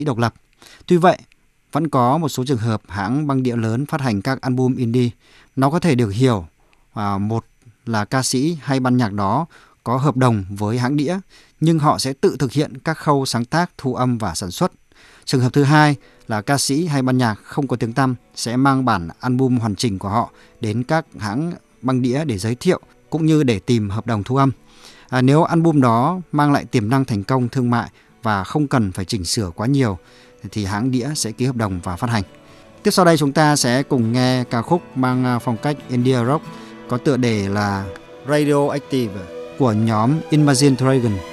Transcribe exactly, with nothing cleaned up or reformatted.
độc lập. Tuy vậy, vẫn có một số trường hợp hãng băng đĩa lớn phát hành các album indie. Nó có thể được hiểu à, một là ca sĩ hay ban nhạc đó có hợp đồng với hãng đĩa, nhưng họ sẽ tự thực hiện các khâu sáng tác, thu âm và sản xuất. Trường hợp thứ hai là ca sĩ hay ban nhạc không có tiếng tăm sẽ mang bản album hoàn chỉnh của họ đến các hãng băng đĩa để giới thiệu cũng như để tìm hợp đồng thu âm. À, nếu album đó mang lại tiềm năng thành công thương mại và không cần phải chỉnh sửa quá nhiều thì hãng đĩa sẽ ký hợp đồng và phát hành. Tiếp sau đây chúng ta sẽ cùng nghe ca khúc mang phong cách indie rock có tựa đề là Radioactive của nhóm Imagine Dragon.